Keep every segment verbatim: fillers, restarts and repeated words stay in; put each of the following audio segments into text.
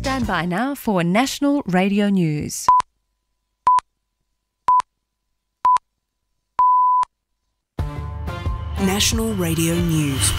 Stand by now for National Radio News. National Radio News.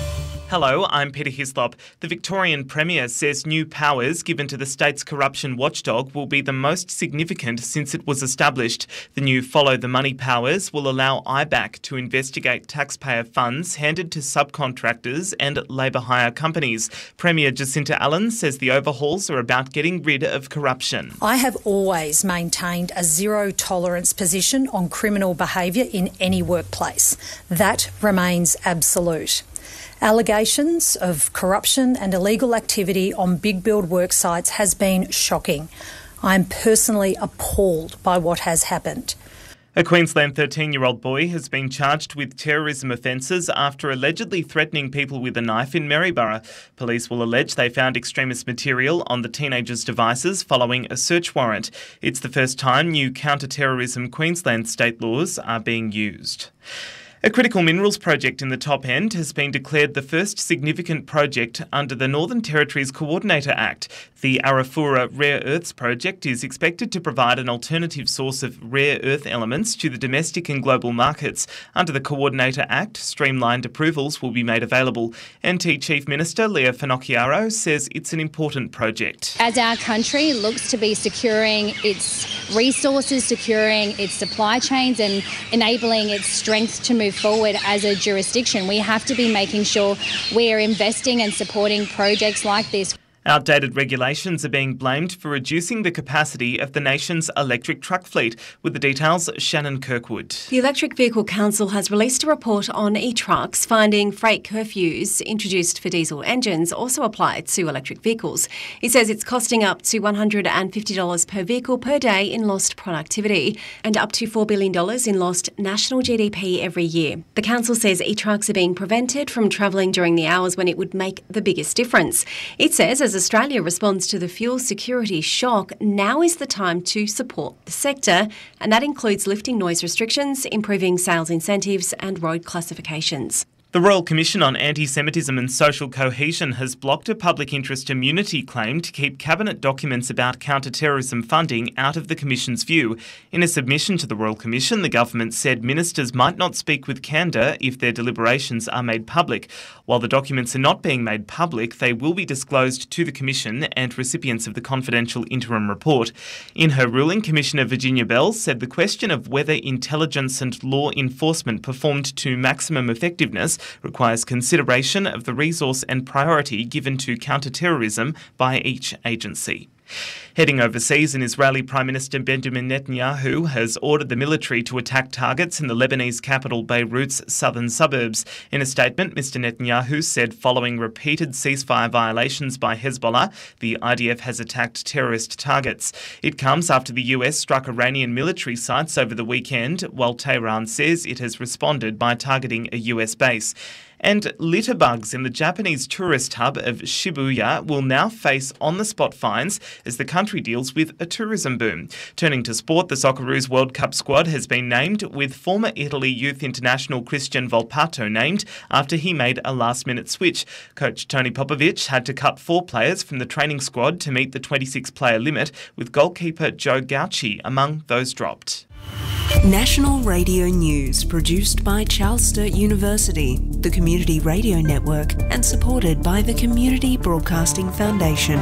Hello, I'm Peter Hislop. The Victorian Premier says new powers given to the state's corruption watchdog will be the most significant since it was established. The new Follow the Money powers will allow I B A C to investigate taxpayer funds handed to subcontractors and labour hire companies. Premier Jacinta Allen says the overhauls are about getting rid of corruption. I have always maintained a zero tolerance position on criminal behaviour in any workplace. That remains absolute. Allegations of corruption and illegal activity on big build work sites has been shocking. I am personally appalled by what has happened. A Queensland thirteen-year-old boy has been charged with terrorism offences after allegedly threatening people with a knife in Maryborough. Police will allege they found extremist material on the teenager's devices following a search warrant. It's the first time new counter-terrorism Queensland state laws are being used. A critical minerals project in the Top End has been declared the first significant project under the Northern Territory's Coordinator Act. The Arafura Rare Earths project is expected to provide an alternative source of rare earth elements to the domestic and global markets. Under the Coordinator Act, streamlined approvals will be made available. N T Chief Minister Leah Finocchiaro says it's an important project. As our country looks to be securing its resources, securing its supply chains and enabling its strength to move forward as a jurisdiction, we have to be making sure we're investing and supporting projects like this. Outdated regulations are being blamed for reducing the capacity of the nation's electric truck fleet. With the details, Shannon Kirkwood. The Electric Vehicle Council has released a report on e-trucks, finding freight curfews introduced for diesel engines also applied to electric vehicles. It says it's costing up to one hundred fifty dollars per vehicle per day in lost productivity and up to four billion dollars in lost national G D P every year. The council says e-trucks are being prevented from travelling during the hours when it would make the biggest difference. It says as As Australia responds to the fuel security shock, now is the time to support the sector, and that includes lifting noise restrictions, improving sales incentives and road classifications. The Royal Commission on Anti-Semitism and Social Cohesion has blocked a public interest immunity claim to keep cabinet documents about counter-terrorism funding out of the Commission's view. In a submission to the Royal Commission, the government said ministers might not speak with candour if their deliberations are made public. While the documents are not being made public, they will be disclosed to the Commission and recipients of the confidential interim report. In her ruling, Commissioner Virginia Bell said the question of whether intelligence and law enforcement performed to maximum effectiveness requires consideration of the resource and priority given to counter-terrorism by each agency. Heading overseas, an Israeli Prime Minister Benjamin Netanyahu has ordered the military to attack targets in the Lebanese capital Beirut's southern suburbs. In a statement, Mister Netanyahu said following repeated ceasefire violations by Hezbollah, the I D F has attacked terrorist targets. It comes after the U S struck Iranian military sites over the weekend, while Tehran says it has responded by targeting a U S base. And litterbugs in the Japanese tourist hub of Shibuya will now face on-the-spot fines as the country deals with a tourism boom. Turning to sport, the Socceroos World Cup squad has been named, with former Italy youth international Christian Volpato named after he made a last-minute switch. Coach Tony Popovic had to cut four players from the training squad to meet the twenty-six player limit, with goalkeeper Joe Gauci among those dropped. National Radio News, produced by Charles Sturt University, the Community Radio Network, and supported by the Community Broadcasting Foundation.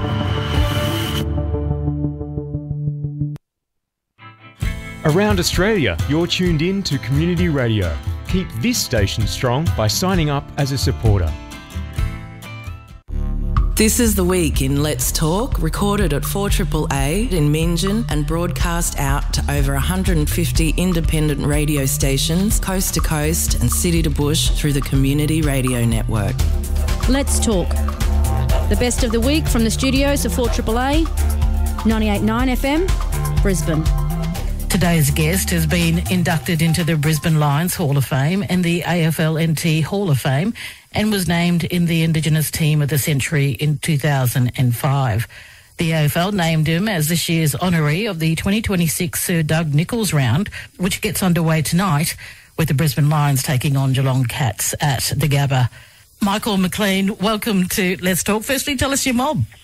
Around Australia, you're tuned in to Community Radio. Keep this station strong by signing up as a supporter. This is The Week in Let's Talk, recorded at four A A A in Meanjin and broadcast out to over one hundred fifty independent radio stations, coast to coast and city to bush through the Community Radio Network. Let's Talk. The best of the week from the studios of four A A A, ninety-eight point nine F M, Brisbane. Today's guest has been inducted into the Brisbane Lions Hall of Fame and the A F L N T Hall of Fame, and was named in the Indigenous Team of the Century in two thousand five. The A F L named him as this year's honoree of the twenty twenty-six Sir Doug Nicholls round, which gets underway tonight with the Brisbane Lions taking on Geelong Cats at the Gabba. Michael McLean, welcome to Let's Talk. Firstly, tell us your mob.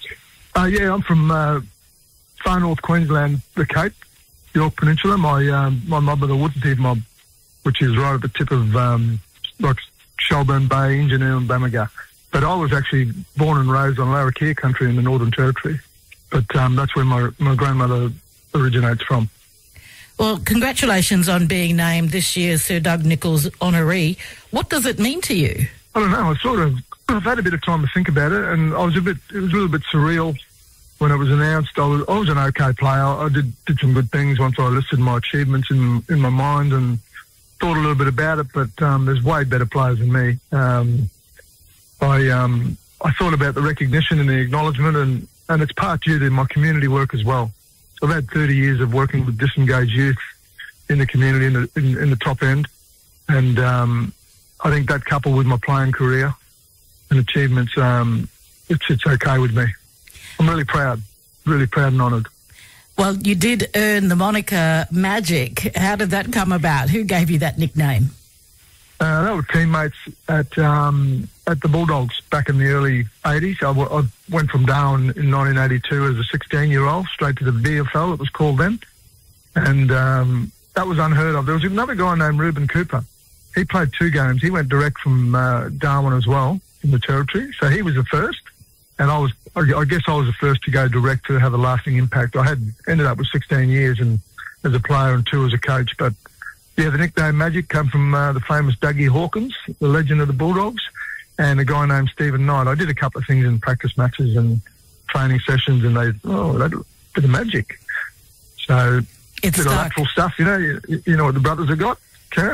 Uh, yeah, I'm from uh, far north Queensland, the Cape, York Peninsula. My um, my mob are the Woodshead mob, which is right at the tip of um, like Shelburne Bay, Ingenuity and Bamaga. But I was actually born and raised on Larrakia country in the Northern Territory. But um, that's where my, my grandmother originates from. Well, congratulations on being named this year's Sir Doug Nicholls honoree. What does it mean to you? I don't know. I sort of, I've had a bit of time to think about it, and I was a bit, it was a little bit surreal when it was announced. I was, I was an okay player. I did, did some good things once I listed my achievements in, in my mind and thought a little bit about it, but um, there's way better players than me. Um, I, um, I thought about the recognition and the acknowledgement, and, and it's part due to my community work as well. I've had thirty years of working with disengaged youth in the community in the, in, in the top end, and um, I think that coupled with my playing career and achievements, um, it's, it's okay with me. I'm really proud, really proud and honoured. Well, you did earn the moniker Magic. How did that come about? Who gave you that nickname? Uh, they were teammates at um, at the Bulldogs back in the early eighties. I, w- I went from Darwin in nineteen eighty-two as a sixteen-year-old straight to the V F L, it was called then. And um, that was unheard of. There was another guy named Reuben Cooper. He played two games. He went direct from uh, Darwin as well in the Territory. So he was the first. And I was, I guess I was the first to go direct to have a lasting impact. I had ended up with sixteen years and as a player and two as a coach. But yeah, the nickname Magic came from uh, the famous Dougie Hawkins, the legend of the Bulldogs, and a guy named Stephen Knight. I did a couple of things in practice matches and training sessions, and they, oh, that bit of magic. So, it's bit of lateral stuff, you know. You, you know what the brothers have got, Karen?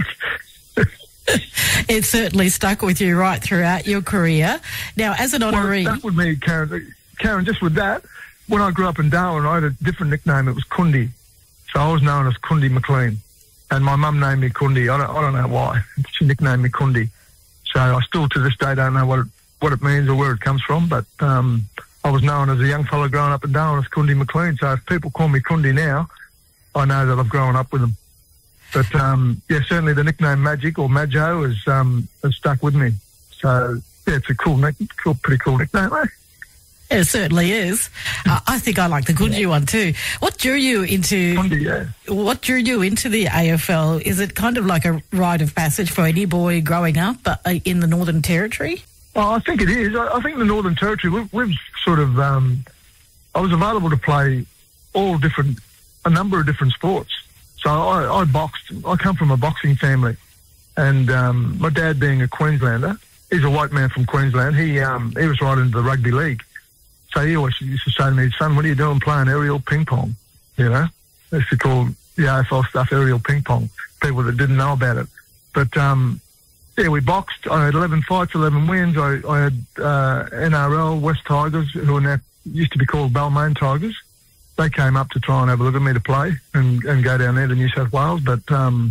It certainly stuck with you right throughout your career. Now, as an honoree... Well, that would mean, Karen, Karen, just with that, when I grew up in Darwin, I had a different nickname. It was Kundi. So I was known as Kundi McLean. And my mum named me Kundi. I don't, I don't know why. She nicknamed me Kundi. So I still to this day don't know what it, what it means or where it comes from. But um, I was known as a young fellow growing up in Darwin as Kundi McLean. So if people call me Kundi now, I know that I've grown up with them. But um, yeah, certainly the nickname Magic or Majo has, um, has stuck with me. So yeah, it's a cool, nick, cool pretty cool nickname, eh? It certainly is. uh, I think I like the Kundi yeah. one too. What drew you into? Kundi, yeah. What drew you into the A F L? Is it kind of like a rite of passage for any boy growing up uh, in the Northern Territory? Oh, I think it is. I, I think the Northern Territory, we've, we've sort of. Um, I was available to play all different, a number of different sports. So I, I boxed. I come from a boxing family, and um, my dad, being a Queenslander, he's a white man from Queensland. He um, he was right into the rugby league. So he always used to say to me, son, what are you doing playing aerial ping pong? You know, they used to call the A F L stuff aerial ping pong, people that didn't know about it. But, um, yeah, we boxed. I had eleven fights, eleven wins. I, I had uh, N R L, West Tigers, who are now used to be called Balmain Tigers. They came up to try and have a look at me to play and, and go down there to New South Wales. But um,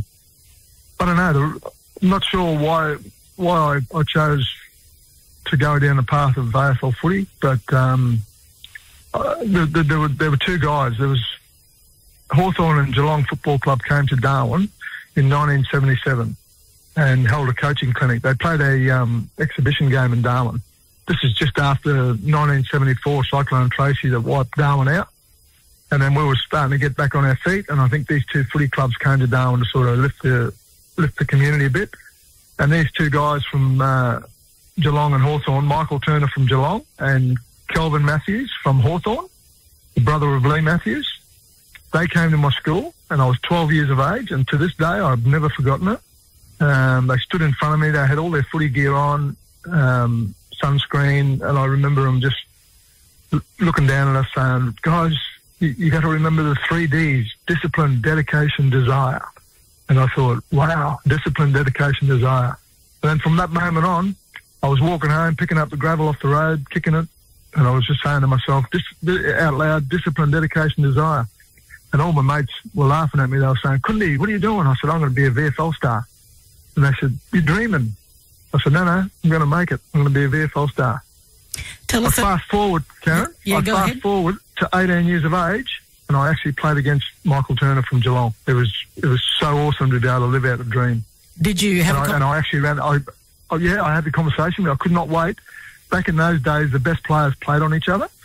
I don't know. The, I'm not sure why why I, I chose to go down the path of A F L footy, but um, uh, there, there, there, were, there were two guys. There was Hawthorn and Geelong Football Club came to Darwin in nineteen seventy-seven and held a coaching clinic. They played a um, exhibition game in Darwin. This is just after nineteen seventy-four Cyclone Tracy that wiped Darwin out, and then we were starting to get back on our feet, and I think these two footy clubs came to Darwin to sort of lift the, lift the community a bit. And these two guys from... Uh, Geelong and Hawthorn, Michael Turner from Geelong and Kelvin Matthews from Hawthorn, the brother of Lee Matthews. They came to my school and I was twelve years of age, and to this day I've never forgotten it. Um, they stood in front of me, they had all their footy gear on, um, sunscreen, and I remember them just l- looking down at us saying, guys, you, you got to remember the three Ds, discipline, dedication, desire. And I thought, wow, discipline, dedication, desire. And then from that moment on, I was walking home, picking up the gravel off the road, kicking it, and I was just saying to myself, dis- out loud, discipline, dedication, desire. And all my mates were laughing at me. They were saying, Kundi, what are you doing? I said, I'm going to be a V F L star. And they said, you're dreaming. I said, no, no, I'm going to make it. I'm going to be a V F L star. Tell us. I fast forward, Karen. Yeah, I go fast ahead. forward to eighteen years of age, and I actually played against Michael Turner from Geelong. It was it was so awesome to be able to live out a dream. Did you have? And, a I, com- and I actually ran. I, oh yeah, I had the conversation. I could not wait. Back in those days, the best players played on each other.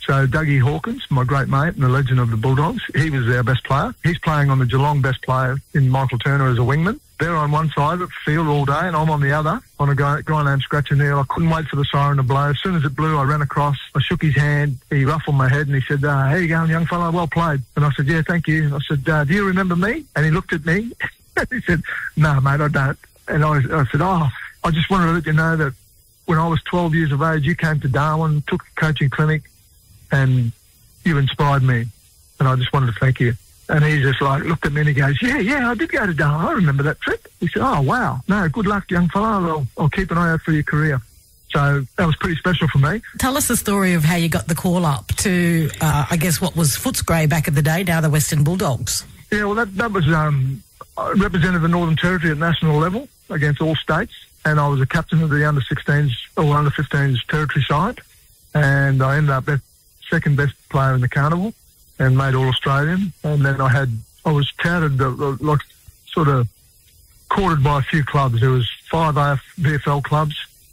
So Dougie Hawkins, my great mate and the legend of the Bulldogs, he was our best player. He's playing on the Geelong best player in Michael Turner as a wingman. They're on one side of the field all day and I'm on the other on a guy, guy named Scratch and Neil. I couldn't wait for the siren to blow. As soon as it blew, I ran across. I shook his hand. He ruffled my head and he said, uh, how you going, young fella? Well played. And I said, yeah, thank you. And I said, uh, do you remember me? And he looked at me. He said, no, mate, I don't. And I, I said, oh, I just wanted to let you know that when I was twelve years of age, you came to Darwin, took a coaching clinic, and you inspired me. And I just wanted to thank you. And he just like looked at me and he goes, yeah, yeah, I did go to Darwin. I remember that trip. He said, oh, wow. No, good luck, young fella. I'll, I'll keep an eye out for your career. So that was pretty special for me. Tell us the story of how you got the call up to, uh, I guess, what was Footscray back in the day, now the Western Bulldogs. Yeah, well, that, that was um, I represented the Northern Territory at national level against all states. And I was a captain of the under sixteens or under fifteens territory side. And I ended up best, second best player in the carnival and made All-Australian. And then I had, I was touted, uh, like, sort of courted by a few clubs. There was five V F L clubs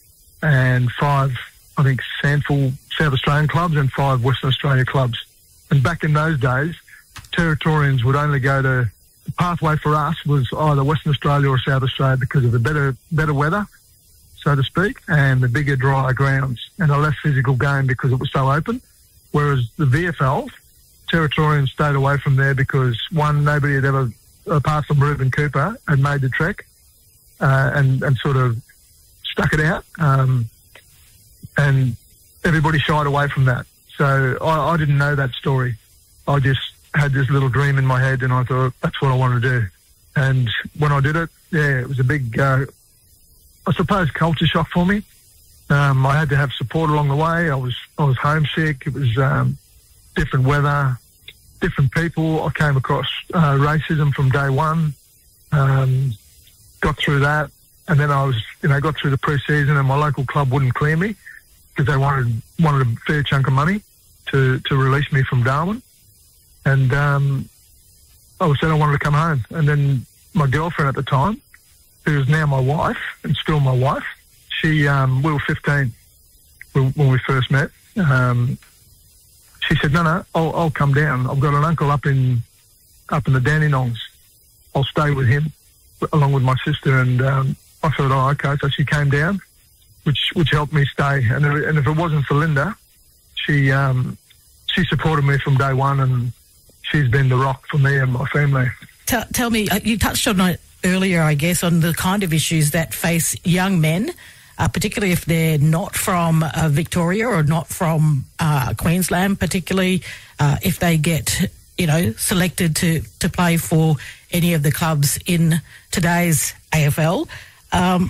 and five, I think, Sandford South Australian clubs and five Western Australia clubs. And back in those days, Territorians would only go to, the pathway for us was either Western Australia or South Australia because of the better better weather, so to speak, and the bigger, drier grounds and a less physical game because it was so open. Whereas the V F Ls, Territorians stayed away from there because, one, nobody had ever, apart from Reuben Cooper, had made the trek uh, and, and sort of stuck it out. Um, and everybody shied away from that. So I, I didn't know that story. I just had this little dream in my head and I thought that's what I wanted to do. And when I did it, yeah, it was a big, uh, I suppose, culture shock for me. Um, I had to have support along the way. I was I was homesick. It was um, different weather, different people. I came across uh, racism from day one. Um, got through that, and then I was, you know, got through the pre-season, and my local club wouldn't clear me because they wanted wanted a fair chunk of money to to release me from Darwin. And um, I said I wanted to come home. And then my girlfriend at the time, who is now my wife and still my wife, she um, we were fifteen when we first met. Um, she said, no, no, I'll, I'll come down. I've got an uncle up in up in the Dandenongs. I'll stay with him along with my sister. And um, I thought, oh, okay. So she came down, which which helped me stay. And, and if it wasn't for Linda, she um, she supported me from day one, and she's been the rock for me and my family. Tell, tell me, uh, you touched on it earlier, I guess, on the kind of issues that face young men, uh, particularly if they're not from uh, Victoria or not from uh, Queensland, particularly uh, if they get, you know, selected to, to play for any of the clubs in today's A F L. Um,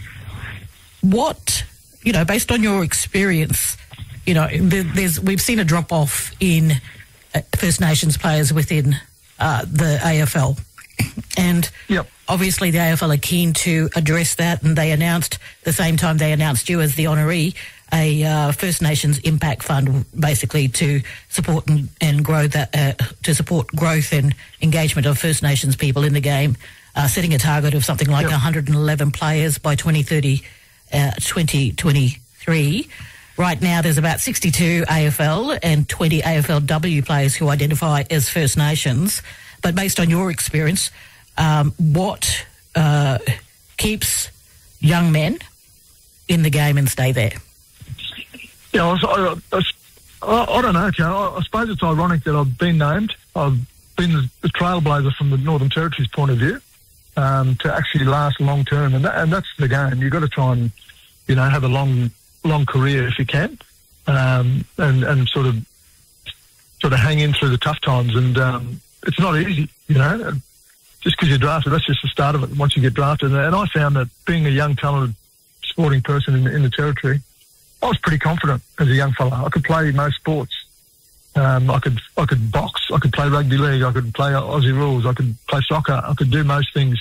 what, you know, based on your experience, you know, there's we've seen a drop-off in uh, First Nations players within uh, the A F L. And yep. Obviously the A F L are keen to address that, and they announced, the same time they announced you as the honoree, a uh, First Nations Impact Fund, basically to support and, and grow that, uh, to support growth and engagement of First Nations people in the game, uh, setting a target of something like yep. one hundred eleven players by twenty thirty, uh, twenty twenty-three. Right now there's about sixty-two A F L and twenty A F L W players who identify as First Nations. But based on your experience, um, what uh, keeps young men in the game and stay there? Yeah, I, I, I, I don't know, Joe. I, I suppose it's ironic that I've been named. I've been the, the trailblazer from the Northern Territory's point of view um, to actually last long term, and, that, and that's the game. You've got to try and, you know, have a long, long career if you can, um, and and sort of sort of hang in through the tough times. And um, it's not easy, you know. Just because you're drafted, that's just the start of it. Once you get drafted, and I found that being a young, talented sporting person in, in the Territory, I was pretty confident as a young fella. I could play most sports. Um, I could I could box. I could play rugby league. I could play Aussie rules. I could play soccer. I could do most things.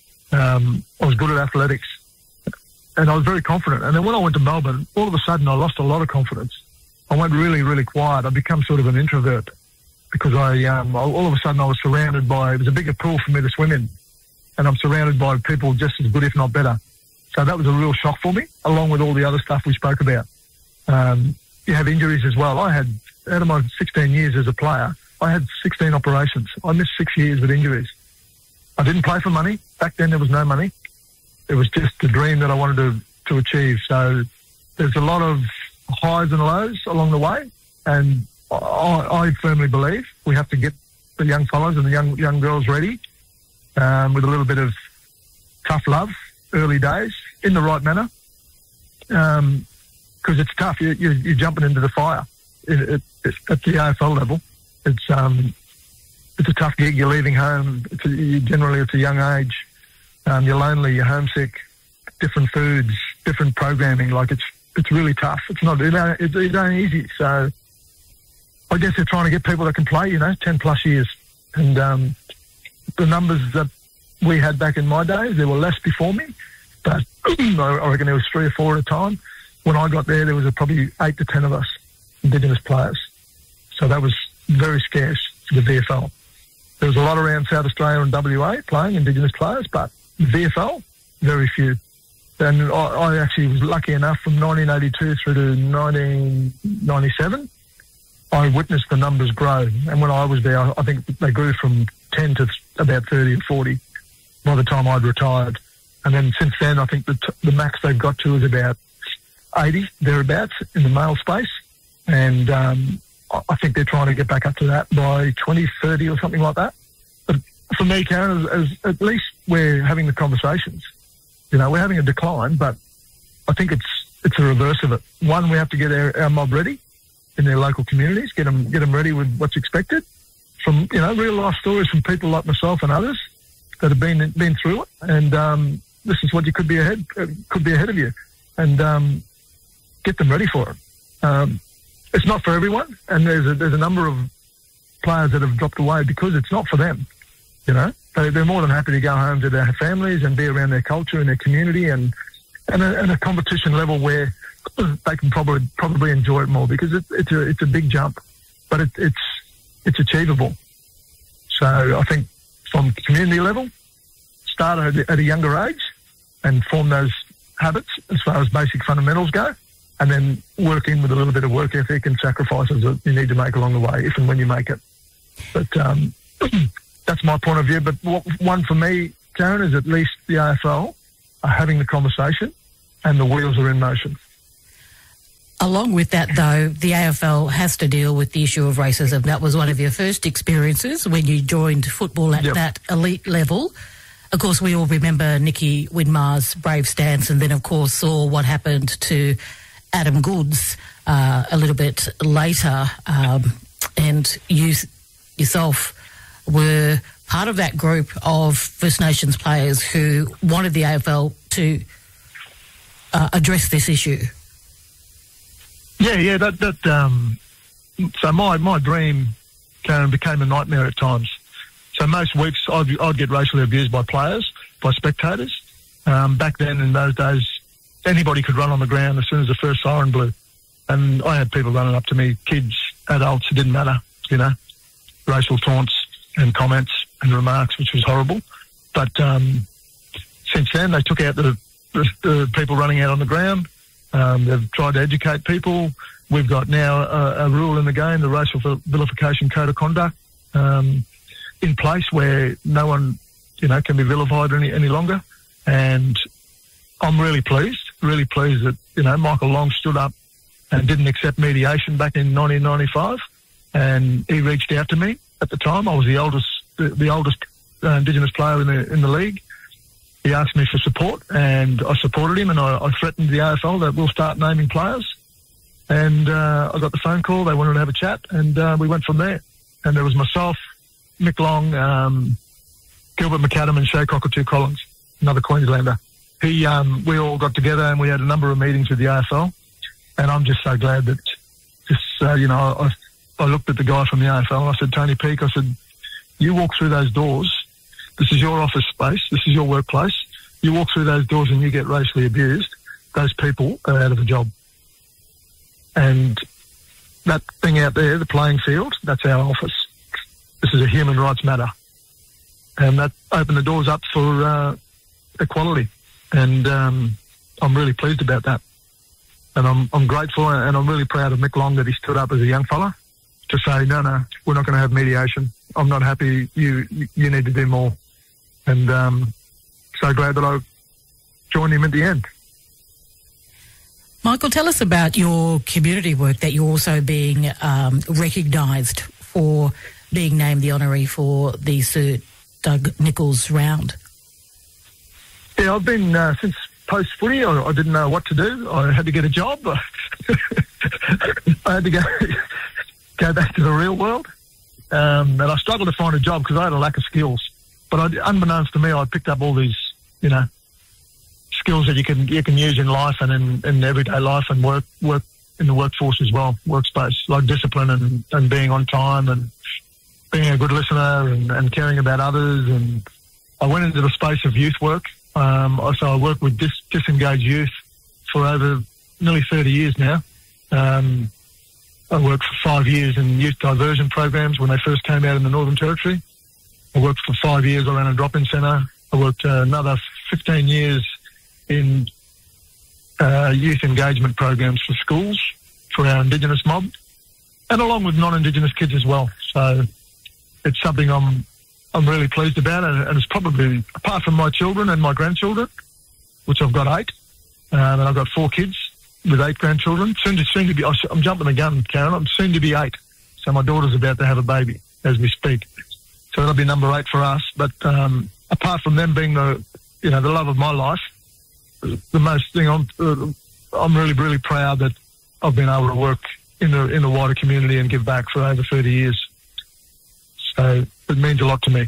Um, I was good at athletics, and I was very confident. And then when I went to Melbourne, all of a sudden I lost a lot of confidence. I went really, really quiet. I became sort of an introvert because I um, all of a sudden I was surrounded by, it was a bigger pool for me to swim in, and I'm surrounded by people just as good, if not better. So that was a real shock for me, along with all the other stuff we spoke about. Um, you have injuries as well. I had out of my sixteen years as a player, I had sixteen operations. I missed six years with injuries. I didn't play for money. Back then there was no money. It was just a dream that I wanted to, to achieve. So there's a lot of highs and lows along the way, and I, I firmly believe we have to get the young fellas and the young young girls ready um, with a little bit of tough love, early days, in the right manner, because um, it's tough. You, you, you're jumping into the fire it, it, it, at the A F L level. It's um, it's a tough gig. You're leaving home. It's a, you, generally, it's a young age. Um, you're lonely. You're homesick. Different foods, different programming. Like it's it's really tough. It's not it ain't, it, it ain't easy. So I guess they're trying to get people that can play. You know, ten plus years, and um, the numbers that we had back in my days, there were less before me, but I reckon there was three or four at a time. When I got there, there was probably eight to ten of us, Indigenous players. So that was very scarce for the V F L. There was a lot around South Australia and W A playing Indigenous players, but the V F L, very few. And I, I actually was lucky enough from nineteen eighty-two through to nineteen ninety-seven, I witnessed the numbers grow. And when I was there, I think they grew from ten to about thirty or forty by the time I'd retired. And then since then, I think the, t- the max they've got to is about eighty, thereabouts, in the male space. And um, I think they're trying to get back up to that by twenty thirty or something like that. But for me, Karen, as, as at least we're having the conversations. You know, we're having a decline, but I think it's it's a reverse of it. One, we have to get our, our mob ready in their local communities, get them get them ready with what's expected from, you know, real life stories from people like myself and others that have been been through it. And um, this is what you could be ahead could be ahead of you, and um, get them ready for it. Um, it's not for everyone, and there's a, there's a number of players that have dropped away because it's not for them. You know, they, they're more than happy to go home to their families and be around their culture and their community, and and a, and a competition level where they can probably probably enjoy it more, because it, it's a it's a big jump, but it, it's it's achievable. So I think from community level, start at a, at a younger age and form those habits as far as basic fundamentals go, and then work in with a little bit of work ethic and sacrifices that you need to make along the way, if and when you make it. But um, that's my point of view. But one for me, Karen, is at least the A F L are having the conversation and the wheels are in motion. Along with that, though, the A F L has to deal with the issue of racism. That was one of your first experiences when you joined football at yep. that elite level. Of course, we all remember Nicky Widmar's brave stance, and then, of course, saw what happened to Adam Goodes uh, a little bit later. Um, and you yourself were part of that group of First Nations players who wanted the A F L to uh, address this issue. Yeah, yeah, that, that, um, so my, my dream, Karen, became a nightmare at times. So most weeks I'd, I'd get racially abused by players, by spectators. Um, back then, in those days, anybody could run on the ground as soon as the first siren blew. And I had people running up to me, kids, adults, it didn't matter, you know, racial taunts and comments and remarks, which was horrible. But um, since then, they took out the, the, the people running out on the ground. Um, they've tried to educate people. We've got now a, a rule in the game, the Racial Vilification Code of Conduct, um, in place where no one, you know, can be vilified any, any longer. And I'm really pleased, really pleased that, you know, Michael Long stood up and didn't accept mediation back in nineteen ninety-five. And he reached out to me at the time. I was the oldest, the, the oldest uh, Indigenous player in the in the league. He asked me for support, and I supported him, and I, I threatened the A F L that we'll start naming players. And uh, I got the phone call. They wanted to have a chat, and uh, we went from there. And there was myself, Mick Long, um, Gilbert McAdam, and Shay Cockatoo Collins, another Queenslander. He, um, we all got together, and we had a number of meetings with the A F L. And I'm just so glad that, just uh, you know, I, I looked at the guy from the A F L, and I said, Tony Peake, I said, you walk through those doors. This is your office space. This is your workplace. You walk through those doors and you get racially abused. Those people are out of a job. And that thing out there, the playing field, that's our office. This is a human rights matter. And that opened the doors up for uh, equality. And um, I'm really pleased about that. And I'm, I'm grateful, and I'm really proud of Mick Long that he stood up as a young fella to say, no, no, we're not going to have mediation. I'm not happy. You you need to do more. And um, so glad that I joined him at the end. Michael, tell us about your community work, that you're also being um, recognised for being named the honoree for the Sir Doug Nicholls round. Yeah, I've been, uh, since post-footy, I, I didn't know what to do. I had to get a job. I had to go, go back to the real world. Um, and I struggled to find a job because I had a lack of skills. But I, unbeknownst to me, I picked up all these, you know, skills that you can you can use in life and in, in everyday life and work work in the workforce as well, workspace, like discipline and, and being on time and being a good listener and, and caring about others. And I went into the space of youth work. Um, so I work with dis, disengaged youth for over nearly thirty years now. Um, I worked for five years in youth diversion programs when they first came out in the Northern Territory. I worked for five years around a drop-in centre. I worked uh, another fifteen years in uh, youth engagement programs for schools for our Indigenous mob, and along with non-Indigenous kids as well. So it's something I'm I'm really pleased about, and, and it's probably, apart from my children and my grandchildren, which I've got eight, um, and I've got four kids with eight grandchildren. Soon to soon to be, I'm jumping the gun, Karen. I'm soon to be eight, so my daughter's about to have a baby as we speak. So that'll be number eight for us. But um, apart from them being the, you know, the love of my life, the most thing I'm, uh, I'm really, really proud that I've been able to work in the in the wider community and give back for over thirty years. So it means a lot to me.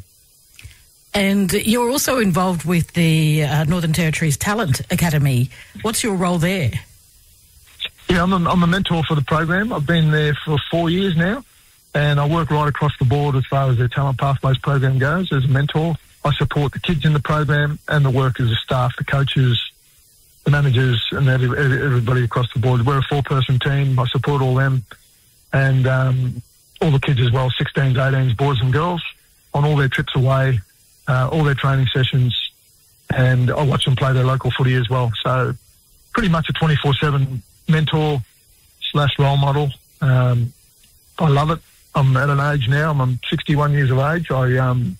And you're also involved with the uh, Northern Territory's Talent Academy. What's your role there? Yeah, I'm a, I'm a mentor for the program. I've been there for four years now, and I work right across the board as far as their Talent Pathways program goes as a mentor. I support the kids in the program and the workers, the staff, the coaches, the managers, and every, everybody across the board. We're a four-person team. I support all them and um, all the kids as well, sixteens, eighteens, boys and girls, on all their trips away, uh, all their training sessions, and I watch them play their local footy as well. So pretty much a twenty-four seven mentor slash role model. Um, I love it. I'm at an age now. I'm, I'm sixty-one years of age. I um,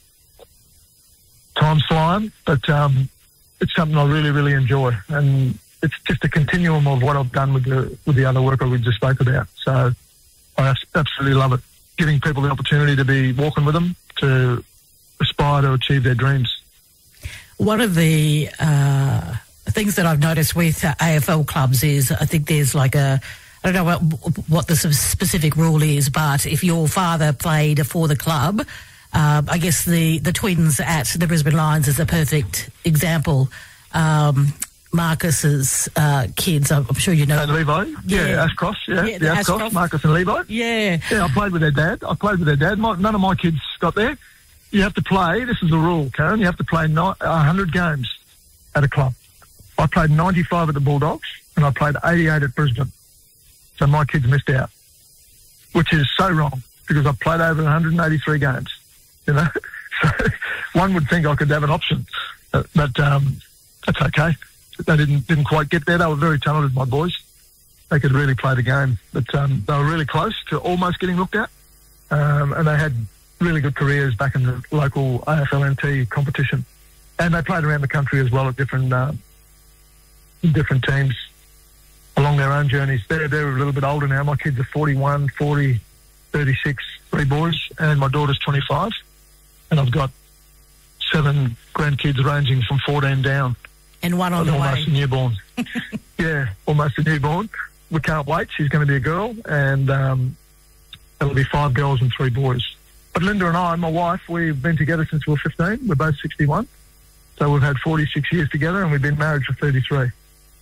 time's flying, but um, it's something I really, really enjoy, and it's just a continuum of what I've done with the with the other work I we just spoke about. So I absolutely love it. Giving people the opportunity to be walking with them, to aspire to achieve their dreams. One of the uh, things that I've noticed with uh, A F L clubs is I think there's like a, I don't know what, what the specific rule is, but if your father played for the club, uh, I guess the, the twins at the Brisbane Lions is a perfect example. Um, Marcus's uh, kids, I'm sure you know. And Levi, yeah, yeah. Ashcroft, yeah, yeah the Ashcroft, Ashcroft, Marcus and Levi. Yeah. Yeah, I played with their dad. I played with their dad. My, none of my kids got there. You have to play, this is the rule, Karen, you have to play one hundred games at a club. I played ninety-five at the Bulldogs, and I played eighty-eight at Brisbane. So my kids missed out, which is so wrong, because I played over one hundred eighty-three games, you know. So one would think I could have an option, but, but um, that's okay. They didn't didn't quite get there. They were very talented, my boys. They could really play the game, but um, they were really close to almost getting looked at, um, and they had really good careers back in the local A F L N T competition, and they played around the country as well at different uh, different teams along their own journeys. They're they're a little bit older now. My kids are forty-one, forty, thirty-six, three boys, and my daughter's twenty-five, and I've got seven grandkids ranging from fourteen down. And one on the way. Almost a newborn. Yeah, almost a newborn. We can't wait. She's going to be a girl, and um, it'll be five girls and three boys. But Linda and I, my wife, we've been together since we were fifteen. We're both sixty-one. So we've had forty-six years together, and we've been married for thirty-three.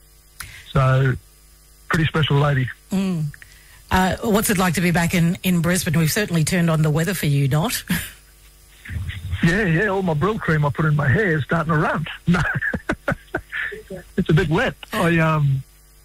So, pretty special lady. Mm. Uh, what's it like to be back in, in Brisbane? We've certainly turned on the weather for you, not? Yeah, yeah. All my Brill cream I put in my hair is starting to run. No. It's a bit wet. I um,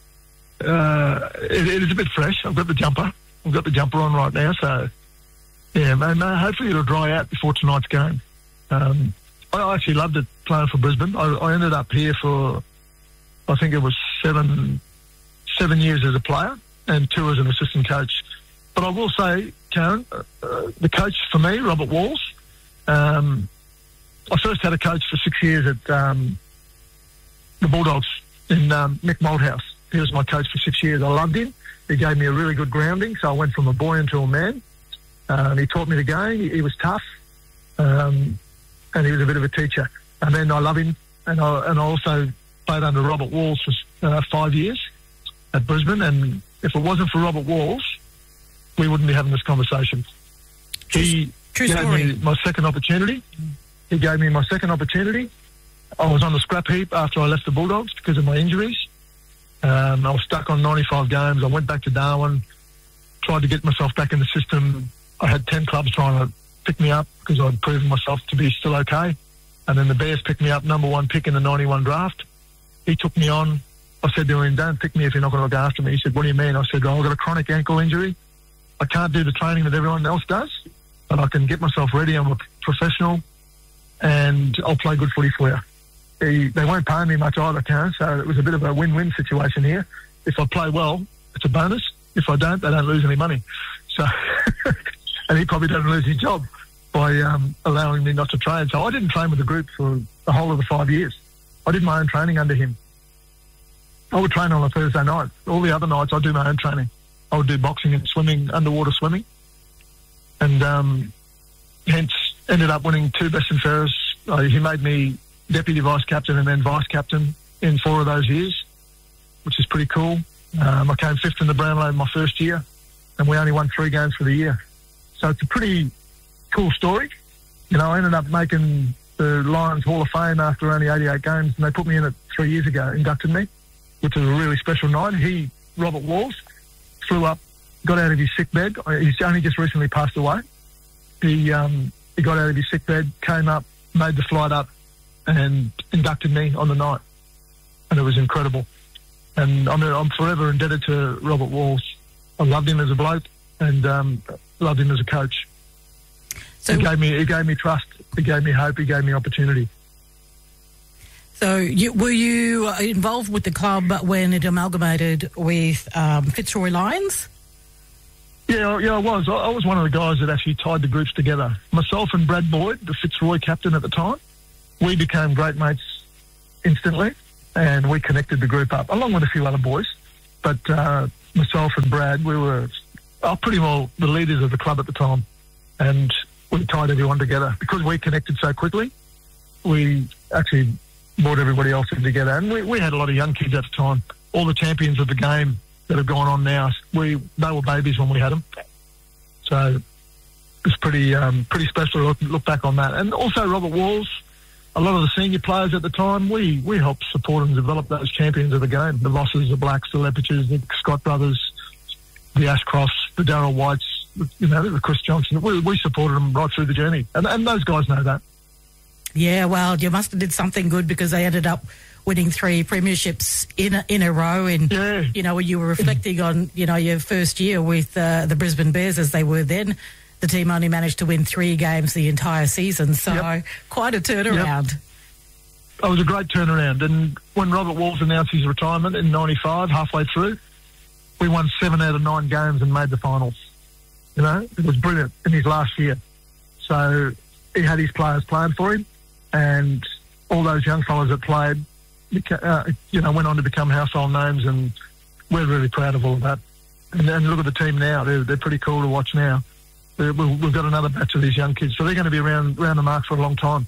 uh, it, it is a bit fresh. I've got the jumper. I've got the jumper on right now, so yeah, man. Uh, hopefully it'll dry out before tonight's game. Um, I actually loved it playing for Brisbane. I, I ended up here for, I think it was seven, seven years as a player and two as an assistant coach. but I will say, Karen, uh, uh, the coach for me, Robert Walls, um, I first had a coach for six years at um, the Bulldogs in um, Mick Malthouse. He was my coach for six years. I loved him. He gave me a really good grounding, so I went from a boy into a man. Uh, and he taught me the game. He, he was tough, um, and he was a bit of a teacher. And then I love him, and I, and I also played under Robert Walls for uh, five years at Brisbane. And if it wasn't for Robert Walls, we wouldn't be having this conversation. He True gave story. me my second opportunity. He gave me my second opportunity. I was on the scrap heap after I left the Bulldogs because of my injuries. Um, I was stuck on ninety-five games. I went back to Darwin, tried to get myself back in the system. I had ten clubs trying to pick me up because I'd proven myself to be still okay. And then the Bears picked me up, number one pick in the ninety-one draft. He took me on. I said to him, don't pick me if you're not going to look after me. He said, what do you mean? I said, oh, I've got a chronic ankle injury. I can't do the training that everyone else does, but I can get myself ready. I'm a professional, and I'll play good footy for you. He, they won't pay me much either, Karen, so it was a bit of a win-win situation here. If I play well, it's a bonus. If I don't, they don't lose any money. So, and he probably doesn't lose his job by um, allowing me not to train. So I didn't train with the group for the whole of the five years. I did my own training under him. I would train on a Thursday night. All the other nights, I'd do my own training. I would do boxing and swimming, underwater swimming. And um, hence ended up winning two Best and Fairest. Uh, he made me deputy vice captain and then vice captain in four of those years, which is pretty cool. Um, I came fifth in the Brownlow my first year, and we only won three games for the year. So it's a pretty cool story. You know, I ended up making the Lions Hall of Fame after only eighty-eight games, and they put me in it three years ago, inducted me, which was a really special night. He, Robert Walls, flew up, got out of his sick bed. He's only just recently passed away. He, um, he got out of his sick bed, came up, made the flight up, and inducted me on the night. And it was incredible. And I mean, I'm forever indebted to Robert Walls. I loved him as a bloke and um, loved him as a coach. So he gave me, he gave me trust. He gave me hope. He gave me opportunity. So you, were you involved with the club when it amalgamated with um, Fitzroy Lions? Yeah, yeah, I was. I, I was one of the guys that actually tied the groups together. Myself and Brad Boyd, the Fitzroy captain at the time, we became great mates instantly, and we connected the group up, along with a few other boys. But uh, myself and Brad, we were uh, pretty well the leaders of the club at the time, and we tied everyone together. Because we connected so quickly, we actually brought everybody else in together. And we, we had a lot of young kids at the time. All the champions of the game that have gone on now, we they were babies when we had them. So it's pretty um, pretty special to look, look back on that. And also Robert Walls, a lot of the senior players at the time, we, we helped support and develop those champions of the game. The Rosses, the Blacks, the Leppiches, the Scott brothers, the Ashcrofts, the Darryl Whites, you know, the Chris Johnson. We, we supported them right through the journey. And, and those guys know that. Yeah, well, you must have did something good because they ended up winning three premierships in a, in a row. And, yeah. you know, when you were reflecting on, you know, your first year with uh, the Brisbane Bears as they were then, the team only managed to win three games the entire season. So yep. quite a turnaround. Yep. It was a great turnaround. And when Robert Walls announced his retirement in ninety-five, halfway through, we won seven out of nine games and made the finals. You know, it was brilliant in his last year. So he had his players playing for him, and all those young fellas that played, uh, you know, went on to become household names, and we're really proud of all of that. And, and look at the team now; they're, they're pretty cool to watch now. We've, we've got another batch of these young kids, so they're going to be around around the mark for a long time.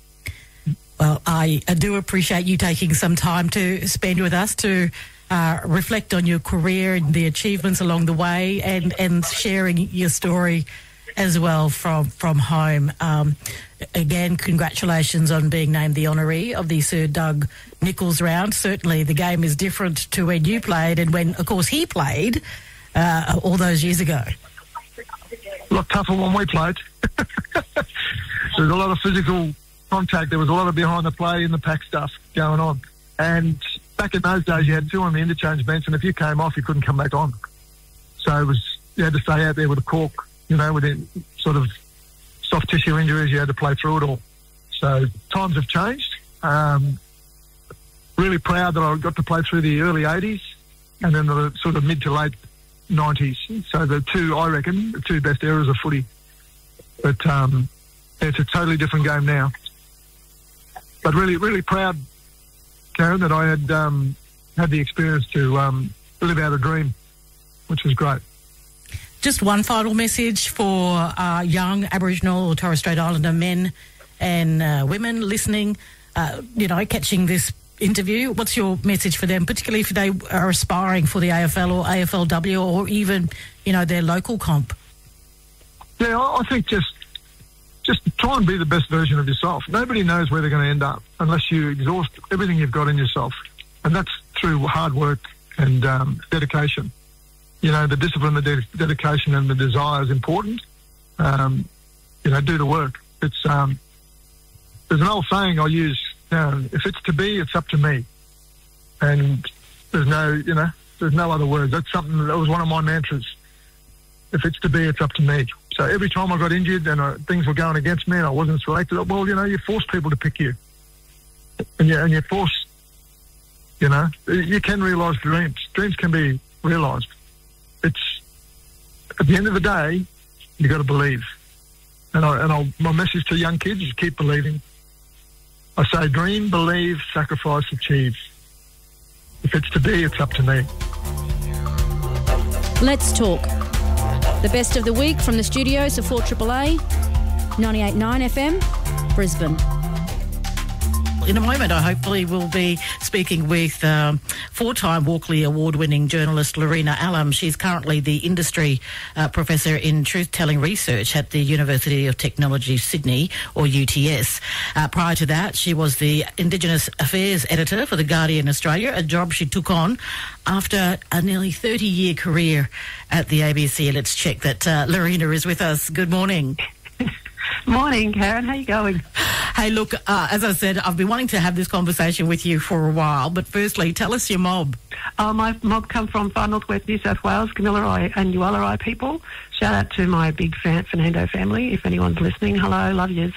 Well, I, I do appreciate you taking some time to spend with us to uh, reflect on your career and the achievements along the way, and, and sharing your story as well from from home. Um, again, congratulations on being named the honoree of the Sir Doug Nicholls round. Certainly the game is different to when you played and when, of course, he played uh, all those years ago. A lot tougher when we played. There's a lot of physical contact. There was a lot of behind the play, in the pack stuff going on. And back in those days, you had two on the interchange bench, and if you came off, you couldn't come back on. So it was, you had to stay out there with a cork, you know, with it, sort of soft tissue injuries. You had to play through it all. So times have changed. Um, really proud that I got to play through the early eighties and then the sort of mid to late nineties. So the two, I reckon, the two best eras of footy. But um, it's a totally different game now. But really, really proud, Karen, that I had um, had the experience to um, live out a dream, which was great. Just one final message for uh, young Aboriginal or Torres Strait Islander men and uh, women listening, uh, you know, catching this interview. What's your message for them, particularly if they are aspiring for the A F L or A F L W or even, you know, their local comp? Yeah, I think just just try and be the best version of yourself. Nobody knows where they're going to end up unless you exhaust everything you've got in yourself. And that's through hard work and um, dedication. You know, the discipline, the de- dedication and the desire is important. Um, you know, do the work. It's um, there's an old saying I use, uh, if it's to be, it's up to me. And there's no, you know, there's no other words. That's something, that was one of my mantras. If it's to be, it's up to me. So every time I got injured and uh, things were going against me and I wasn't selected, well, you know, you force people to pick you. And you, and you force, you know, you can realise dreams. Dreams can be realised. It's, at the end of the day, you got to believe. And, I, and I'll, my message to young kids is keep believing. I say dream, believe, sacrifice, achieve. If it's to be, it's up to me. Let's talk. The best of the week from the studios of four A A A, ninety-eight point nine F M, Brisbane. In a moment, I hopefully will be speaking with um, four-time Walkley Award-winning journalist Lorena Allam. She's currently the industry uh, professor in truth-telling research at the University of Technology, Sydney, or U T S. Uh, prior to that, she was the Indigenous Affairs editor for The Guardian Australia, a job she took on after a nearly thirty-year career at the A B C. Let's check that uh, Lorena is with us. Good morning. Morning, Karen. How you going? Hey, look, uh, as I said, I've been wanting to have this conversation with you for a while, but firstly, tell us your mob. Uh, my mob come from far northwest New South Wales, Kamilaroi and Ullarai people. Shout out to my big fan, Fernando family, if anyone's listening. Hello, love yous.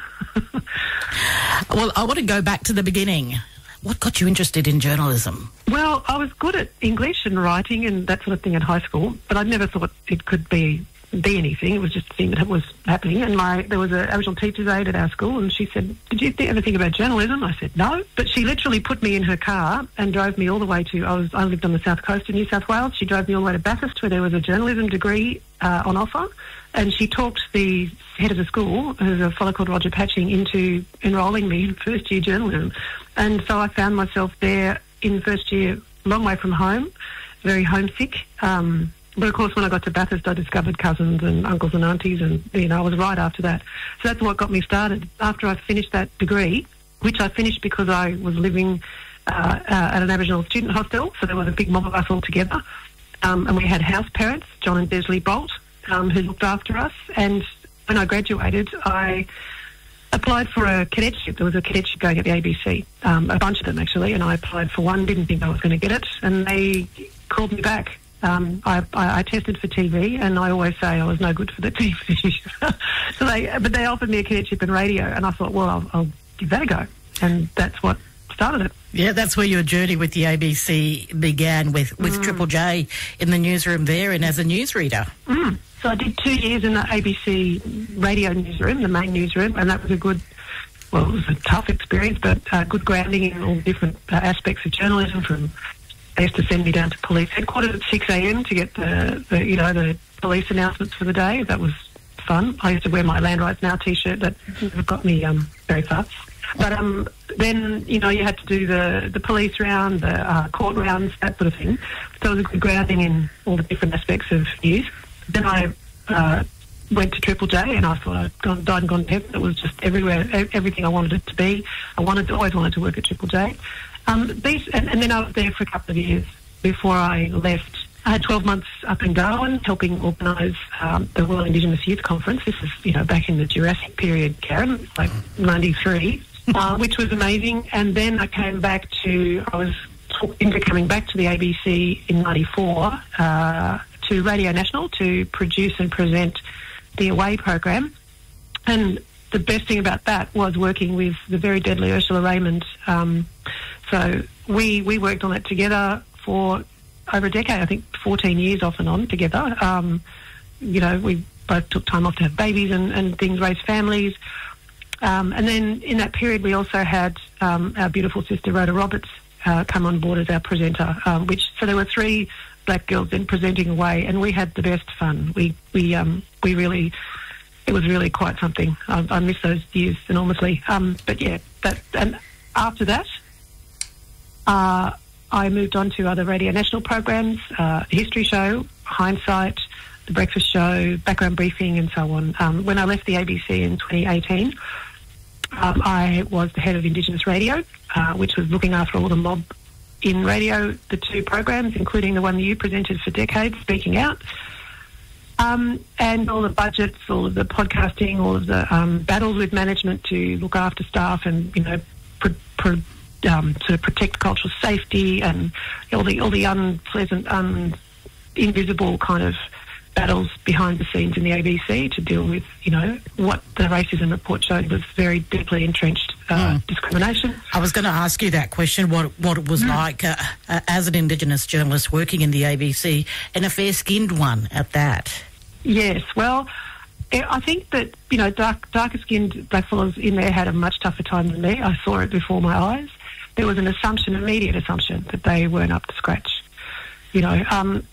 Well, I want to go back to the beginning. What got you interested in journalism? Well, I was good at English and writing and that sort of thing at high school, but I never thought it could be be anything. It was just a thing that was happening. And my there was an Aboriginal teacher's aide at our school, and she said, "Did you ever think about journalism?" I said, "No." But she literally put me in her car and drove me all the way to. I was I lived on the south coast of New South Wales. She drove me all the way to Bathurst, where there was a journalism degree uh, on offer, and she talked the head of the school, who's a fellow called Roger Patching, into enrolling me in first year journalism. And so I found myself there in first year, long way from home, very homesick. Um, But, of course, when I got to Bathurst, I discovered cousins and uncles and aunties, and, you know, I was right after that. So that's what got me started. After I finished that degree, which I finished because I was living uh, uh, at an Aboriginal student hostel, so there was a big mob of us all together, um, and we had house parents, John and Besley Bolt, um, who looked after us. And when I graduated, I applied for a cadetship. There was a cadetship going at the A B C, um, a bunch of them, actually, and I applied for one, didn't think I was going to get it, and they called me back. Um, I, I, I tested for T V, and I always say I was no good for the T V. so they, but they offered me a cadetship in radio, and I thought, well, I'll, I'll give that a go, and that's what started it. Yeah, that's where your journey with the A B C began, with, with mm. Triple J in the newsroom there and as a newsreader. Mm. So I did two years in the A B C radio newsroom, the main newsroom, and that was a good, well, it was a tough experience, but uh, good grounding in all different uh, aspects of journalism. From They used to send me down to police headquarters at six a.m. to get the, the, you know, the police announcements for the day. That was fun. I used to wear my Land Rights Now T-shirt. That got me um, very far. But um, then, you know, you had to do the, the police round, the uh, court rounds, that sort of thing. So it was a good grounding in all the different aspects of news. Then I uh, went to Triple J, and I thought I'd gone, died and gone to heaven. It was just everywhere, everything I wanted it to be. I wanted to, always wanted to work at Triple J. Um, these, and, and then I was there for a couple of years before I left. I had twelve months up in Darwin helping organise um, the World Indigenous Youth Conference. This is, you know, back in the Jurassic period, Karen, like ninety-three, uh, which was amazing. And then I came back to, I was talked into coming back to the A B C in ninety-four uh, to Radio National to produce and present the Away program. And the best thing about that was working with the very deadly Ursula Raymond. Um, so we we worked on it together for over a decade, I think fourteen years off and on together. Um, you know, we both took time off to have babies and, and things, raise families. Um, and then in that period, we also had um, our beautiful sister, Rhoda Roberts, uh, come on board as our presenter, um, which, so there were three black girls then presenting away, and we had the best fun. We, we, um, we really, it was really quite something. I, I miss those years enormously. Um, but yeah, that, and after that, uh, I moved on to other Radio National programs, uh, History Show, Hindsight, The Breakfast Show, Background Briefing, and so on. Um, when I left the A B C in twenty eighteen, um, I was the head of Indigenous Radio, uh, which was looking after all the mob in radio, the two programs, including the one that you presented for decades, Speaking Out, um, and all the budgets, all of the podcasting, all of the um, battles with management to look after staff and, you know, pro- pro- um, sort of protect cultural safety and all the all the unpleasant, un- invisible kind of battles behind the scenes in the A B C to deal with, you know, what the racism report showed was very deeply entrenched uh, mm. discrimination. I was going to ask you that question, what what it was mm. like uh, uh, as an Indigenous journalist working in the A B C, and a fair-skinned one at that. Yes, well, I think that, you know, dark, darker-skinned blackfellas in there had a much tougher time than me. I saw it before my eyes. There was an assumption, immediate assumption, that they weren't up to scratch. You know, um,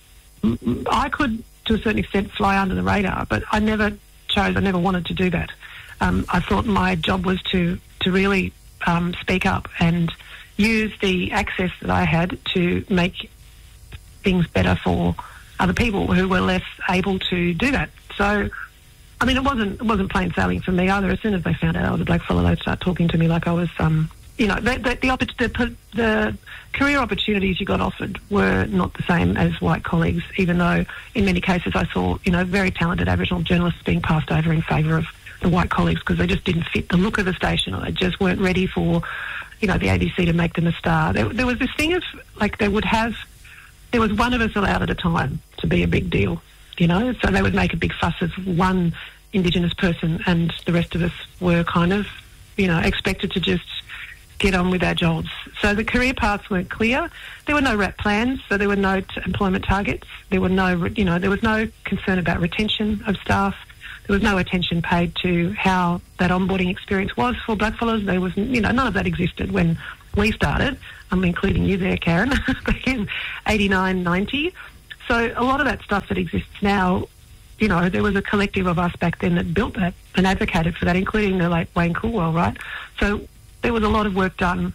I could, to a certain extent, fly under the radar, but I never chose, I never wanted to do that. Um, I thought my job was to, to really um, speak up and use the access that I had to make things better for other people who were less able to do that. So, I mean, it wasn't it wasn't plain sailing for me either. As soon as they found out I was a black fellow, they'd start talking to me like I was, um, you know, the the, the, oppor- the the career opportunities you got offered were not the same as white colleagues, even though in many cases I saw, you know, very talented Aboriginal journalists being passed over in favour of the white colleagues because they just didn't fit the look of the station, or they just weren't ready for, you know, the A B C to make them a star. There, there was this thing of, like, they would have, there was one of us allowed at a time to be a big deal, you know, so they would make a big fuss of one Indigenous person and the rest of us were kind of, you know, expected to just get on with our jobs. So the career paths weren't clear. There were no R A P plans, so there were no t- employment targets. There were no, you know, there was no concern about retention of staff. There was no attention paid to how that onboarding experience was for blackfellas. There was, you know, none of that existed when we started. I'm including you there, Karen, back in eighty-nine, ninety. So a lot of that stuff that exists now, you know, there was a collective of us back then that built that and advocated for that, including the late Wayne Coolwell, right? So there was a lot of work done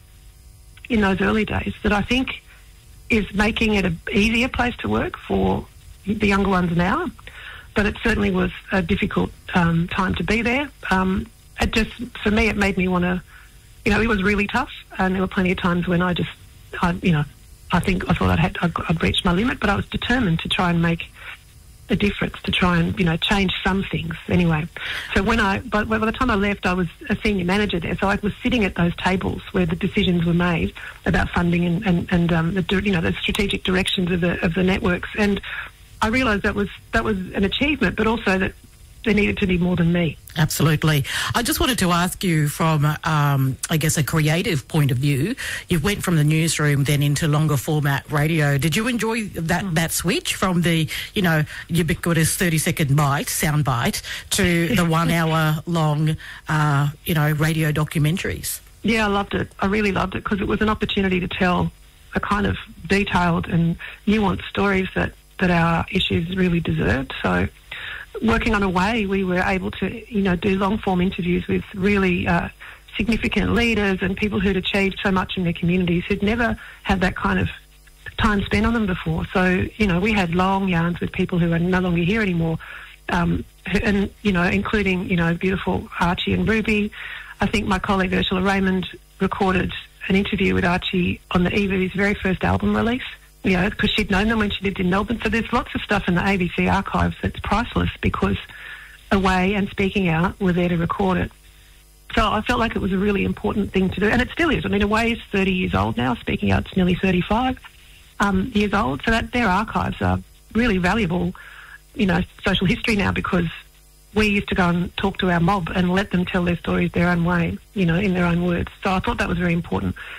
in those early days that I think is making it an easier place to work for the younger ones now. But it certainly was a difficult um, time to be there. Um, it just, for me, it made me want to, you know, it was really tough. And there were plenty of times when I just, I, you know, I think I thought I'd, had, I'd, I'd reached my limit, but I was determined to try and make a difference, to try and, you know, change some things anyway. So when I, by, by the time I left, I was a senior manager there, so I was sitting at those tables where the decisions were made about funding and, and, and um, the, you know, the strategic directions of the, of the networks. And I realised that was, that was an achievement, but also that there needed to be more than me. Absolutely. I just wanted to ask you from, um, I guess, a creative point of view. You went from the newsroom then into longer format radio. Did you enjoy that, mm. that switch from the, you know, ubiquitous thirty-second bite, sound bite, to the one-hour-long, uh, you know, radio documentaries? Yeah, I loved it. I really loved it because it was an opportunity to tell a kind of detailed and nuanced stories that, that our issues really deserved. So working on Away, we were able to, you know, do long-form interviews with really uh, significant leaders and people who'd achieved so much in their communities who'd never had that kind of time spent on them before. So, you know, we had long yarns with people who are no longer here anymore, um, and, you know, including, you know, beautiful Archie and Ruby. I think my colleague Ursula Raymond recorded an interview with Archie on the eve of his very first album release, you know, because she'd known them when she lived in Melbourne. So there's lots of stuff in the A B C archives that's priceless because Away and Speaking Out were there to record it. So I felt like it was a really important thing to do, and it still is. I mean, Away is thirty years old now. Speaking Out's nearly thirty-five um, years old. So that their archives are really valuable, you know, social history now, because we used to go and talk to our mob and let them tell their stories their own way, you know, in their own words. So I thought that was very important.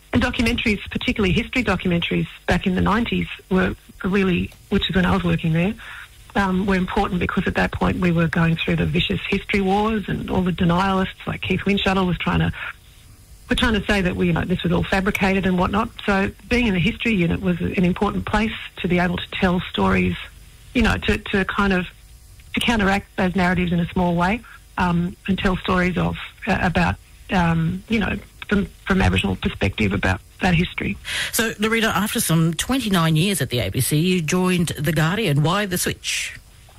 and documentaries, particularly history documentaries back in the nineties, were really, which is when I was working there, um, were important because at that point we were going through the vicious history wars, and all the denialists like Keith Windschuttle was trying to We're trying to say that we, you know, this was all fabricated and whatnot. So being in the history unit was an important place to be able to tell stories, you know, to, to kind of to counteract those narratives in a small way, um, and tell stories of uh, about, um, you know, from, from Aboriginal perspective about that history. So, Loretta, after some twenty-nine years at the A B C, you joined The Guardian. Why the switch?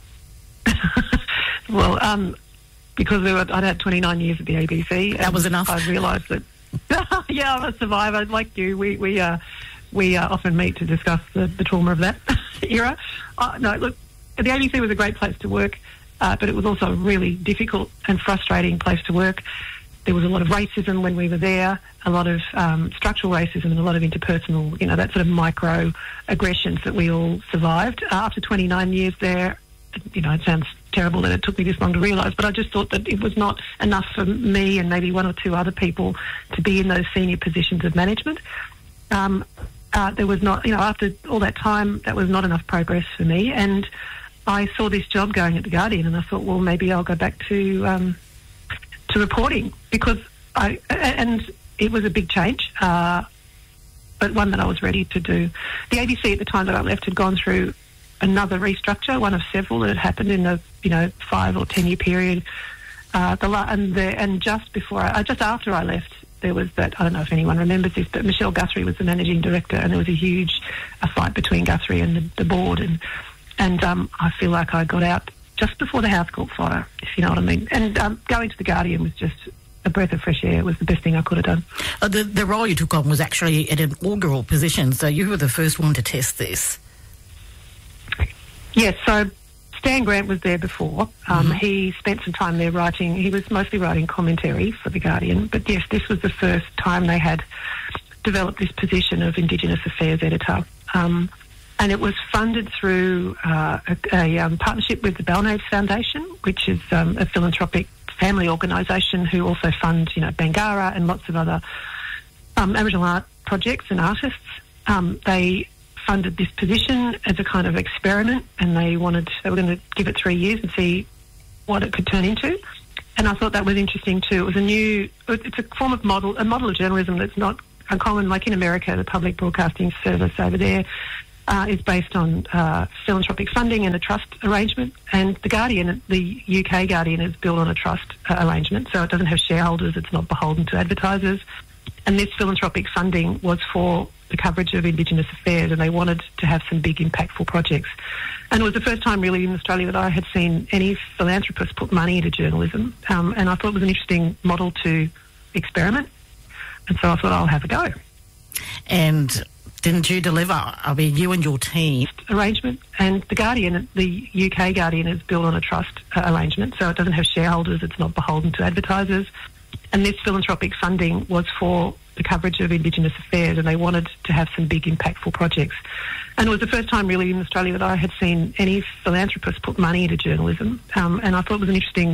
Well, um, because we were, I'd had twenty-nine years at the A B C. That was enough. I realised that. Yeah, I'm a survivor like you. We we uh, we uh, often meet to discuss the, the trauma of that era. Uh, no, look, the A B C was a great place to work, uh, but it was also a really difficult and frustrating place to work. There was a lot of racism when we were there, a lot of um, structural racism and a lot of interpersonal, you know, that sort of micro aggressions that we all survived. Uh, after twenty-nine years there, you know, it sounds terrible that it took me this long to realise, but I just thought that it was not enough for me and maybe one or two other people to be in those senior positions of management. Um, uh, there was not, you know, after all that time, that was not enough progress for me, and I saw this job going at The Guardian, and I thought, well, maybe I'll go back to um, to reporting, because I, and it was a big change, uh, but one that I was ready to do. The A B C at the time that I left had gone through another restructure, one of several that had happened in the, you know, five or ten year period. Uh, the and the, and just before, I, just after I left, there was that. I don't know if anyone remembers this, but Michelle Guthrie was the managing director, and there was a huge a fight between Guthrie and the, the board, and and um, I feel like I got out just before the house caught fire, if you know what I mean. And um, going to The Guardian was just a breath of fresh air. It was the best thing I could have done. Uh, the the role you took on was actually at an inaugural position, so you were the first one to test this. Yes, so Stan Grant was there before. Um, mm-hmm. He spent some time there writing. He was mostly writing commentary for The Guardian. But yes, this was the first time they had developed this position of Indigenous Affairs Editor. Um, and it was funded through uh, a, a um, partnership with the Balnades Foundation, which is um, a philanthropic family organisation who also fund, you know, Bangarra and lots of other um, Aboriginal art projects and artists. Um, they funded this position as a kind of experiment, and they wanted they were going to give it three years and see what it could turn into. And I thought that was interesting too. It was a new, it's a form of model, a model of journalism that's not uncommon. Like in America, the public broadcasting service over there uh, is based on uh, philanthropic funding and a trust arrangement. And the Guardian, the U K Guardian, is built on a trust uh, arrangement, so it doesn't have shareholders. It's not beholden to advertisers. And this philanthropic funding was for the coverage of Indigenous affairs, and they wanted to have some big impactful projects. And it was the first time really in Australia that I had seen any philanthropist put money into journalism, um, and I thought it was an interesting model to experiment, and so I thought I'll have a go. And didn't you deliver? I mean, you and your team. Arrangement, and the Guardian, the U K Guardian, is built on a trust uh, arrangement, so it doesn't have shareholders, it's not beholden to advertisers. And this philanthropic funding was for the coverage of Indigenous affairs, and they wanted to have some big impactful projects. And it was the first time really in Australia that I had seen any philanthropist put money into journalism, um, and I thought it was an interesting